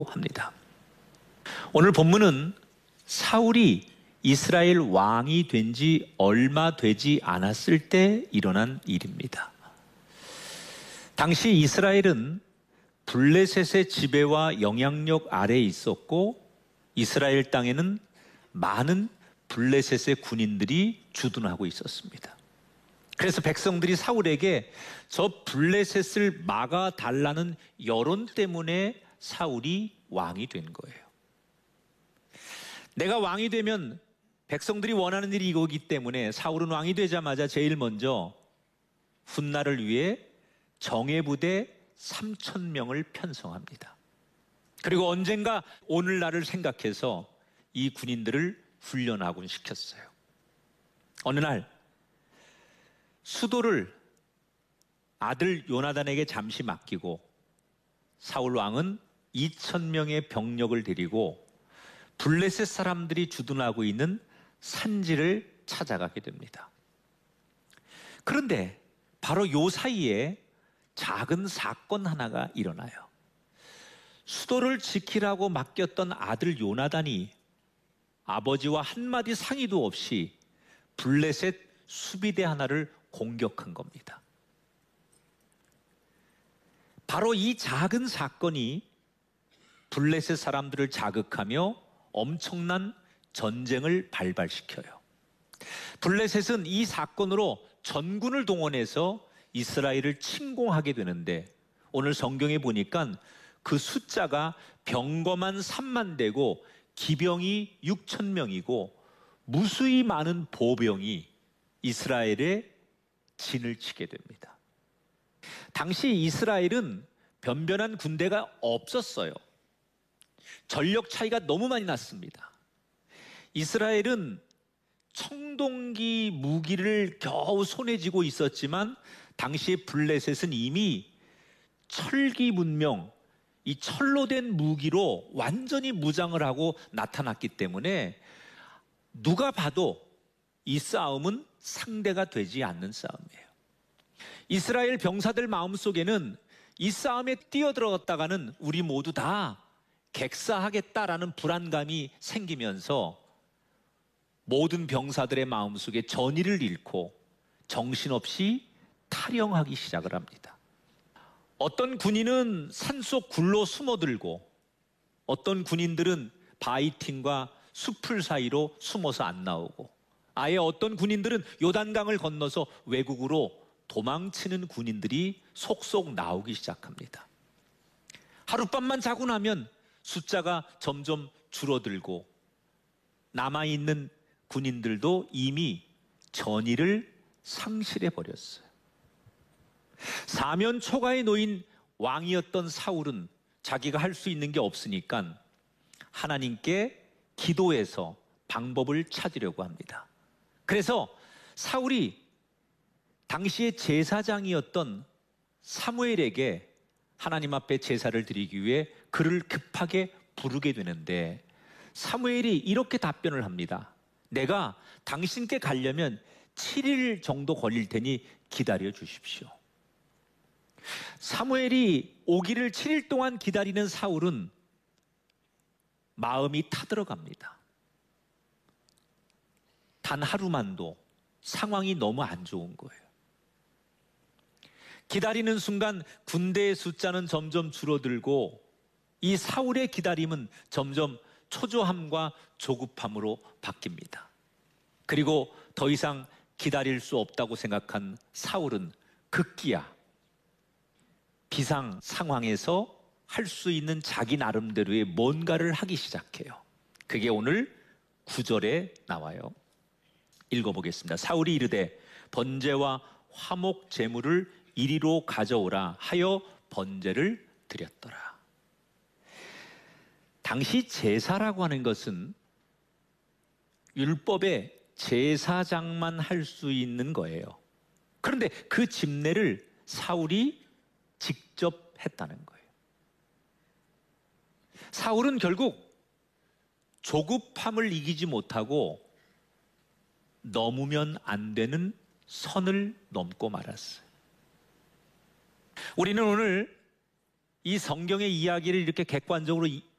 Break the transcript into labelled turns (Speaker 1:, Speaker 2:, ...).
Speaker 1: 합니다. 오늘 본문은 사울이 이스라엘 왕이 된 지 얼마 되지 않았을 때 일어난 일입니다. 당시 이스라엘은 블레셋의 지배와 영향력 아래에 있었고, 이스라엘 땅에는 많은 블레셋의 군인들이 주둔하고 있었습니다. 그래서 백성들이 사울에게 저 블레셋을 막아달라는 여론 때문에 사울이 왕이 된 거예요. 내가 왕이 되면 백성들이 원하는 일이 이거기 때문에 사울은 왕이 되자마자 제일 먼저 훗날을 위해 정예부대 3,000명을 편성합니다. 그리고 언젠가 오늘날을 생각해서 이 군인들을 훈련하곤 시켰어요. 어느 날 수도를 아들 요나단에게 잠시 맡기고 사울 왕은 2,000명의 병력을 데리고 블레셋 사람들이 주둔하고 있는 산지를 찾아가게 됩니다. 그런데 바로 요 사이에 작은 사건 하나가 일어나요. 수도를 지키라고 맡겼던 아들 요나단이 아버지와 한마디 상의도 없이 블레셋 수비대 하나를 공격한 겁니다. 바로 이 작은 사건이 블레셋 사람들을 자극하며 엄청난 전쟁을 발발시켜요. 블레셋은 이 사건으로 전군을 동원해서 이스라엘을 침공하게 되는데, 오늘 성경에 보니까 그 숫자가 병거만 3만 대고 기병이 6,000명이고 무수히 많은 보병이 이스라엘의 진을 치게 됩니다. 당시 이스라엘은 변변한 군대가 없었어요. 전력 차이가 너무 많이 났습니다. 이스라엘은 청동기 무기를 겨우 손에 쥐고 있었지만 당시에 블레셋은 이미 철기 문명, 이 철로 된 무기로 완전히 무장을 하고 나타났기 때문에 누가 봐도 이 싸움은 상대가 되지 않는 싸움이에요. 이스라엘 병사들 마음속에는 이 싸움에 뛰어들어갔다가는 우리 모두 다 객사하겠다라는 불안감이 생기면서 모든 병사들의 마음속에 전의를 잃고 정신없이 탈영하기 시작을 합니다. 어떤 군인은 산속 굴로 숨어들고, 어떤 군인들은 바위팀과 숲풀 사이로 숨어서 안 나오고, 아예 어떤 군인들은 요단강을 건너서 외국으로 도망치는 군인들이 속속 나오기 시작합니다. 하룻밤만 자고 나면 숫자가 점점 줄어들고 남아있는 군인들도 이미 전의를 상실해 버렸어요. 사면 초가에 놓인 왕이었던 사울은 자기가 할 수 있는 게 없으니까 하나님께 기도해서 방법을 찾으려고 합니다. 그래서 사울이 당시의 제사장이었던 사무엘에게 하나님 앞에 제사를 드리기 위해 그를 급하게 부르게 되는데, 사무엘이 이렇게 답변을 합니다. 내가 당신께 가려면 7일 정도 걸릴 테니 기다려 주십시오. 사무엘이 오기를 7일 동안 기다리는 사울은 마음이 타들어갑니다. 단 하루만도 상황이 너무 안 좋은 거예요. 기다리는 순간 군대의 숫자는 점점 줄어들고 이 사울의 기다림은 점점 초조함과 조급함으로 바뀝니다. 그리고 더 이상 기다릴 수 없다고 생각한 사울은 급기야 비상 상황에서 할 수 있는 자기 나름대로의 뭔가를 하기 시작해요. 그게 오늘 9절에 나와요. 읽어보겠습니다. 사울이 이르되 번제와 화목 제물을 이리로 가져오라 하여 번제를 드렸더라. 당시 제사라고 하는 것은 율법의 제사장만 할 수 있는 거예요. 그런데 그 집례를 사울이 직접 했다는 거예요. 사울은 결국 조급함을 이기지 못하고 넘으면 안 되는 선을 넘고 말았어요. 우리는 오늘 이 성경의 이야기를 이렇게 객관적으로